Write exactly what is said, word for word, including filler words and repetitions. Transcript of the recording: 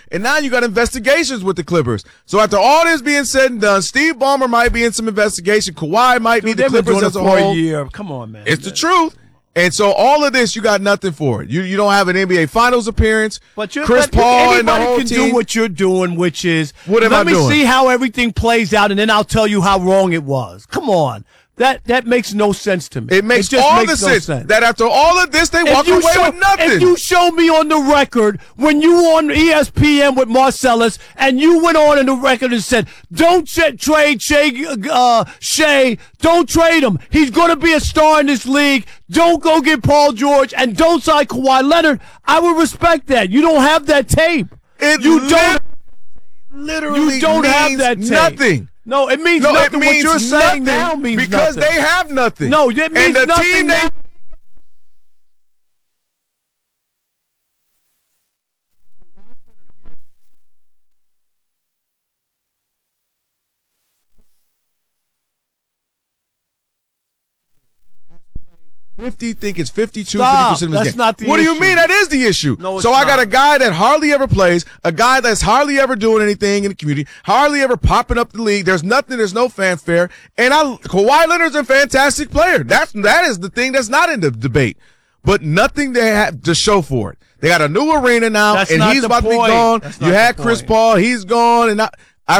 and now you got investigations with the Clippers. So after all this being said and done, Steve Ballmer might be in some investigation. Kawhi might Dude, be the Clippers as a for whole. A year. Come on, man. It's the truth. And so all of this, you got nothing for it. You you don't have an N B A Finals appearance. But you're, Chris but Paul and the whole can team do what you're doing, which is what am let I me doing? see how everything plays out, and then I'll tell you how wrong it was. Come on, that that makes no sense to me. It makes it just all makes the no sense, sense that after all of this, they if walk you away show, with nothing. If you show me on the record when you were on E S P N with Marcellus and you went on in the record and said, "Don't ch- trade Shea, uh, Shea, don't trade him. He's going to be a star in this league. Don't go get Paul George and don't sign Kawhi Leonard," I would respect that. You don't have that tape. It you li- don't. literally You don't have means that tape. nothing. No, it means No, nothing. it means what you're saying nothing now means because nothing. they have nothing. No, it means and the nothing team now. they fifty think it's fifty-two, Stop. fifty percent of his That's game. not the What do you issue. mean? That is the issue. No, it's so I got not. a guy that hardly ever plays, a guy that's hardly ever doing anything in the community, hardly ever popping up the league. There's nothing, there's no fanfare. And I, Kawhi Leonard's a fantastic player. That's, that is the thing that's not in the debate. But nothing they have to show for it. They got a new arena now, That's and not he's the about point. to be gone. That's You not had the Chris point. Paul, he's gone, and I,